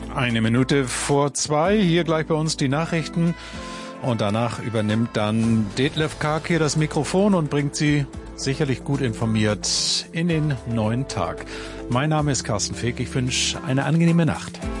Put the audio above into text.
1:02, hier gleich bei uns die Nachrichten. Und danach übernimmt dann Detlef Karg hier das Mikrofon und bringt Sie sicherlich gut informiert in den neuen Tag. Mein Name ist Carsten Feck, ich wünsche eine angenehme Nacht.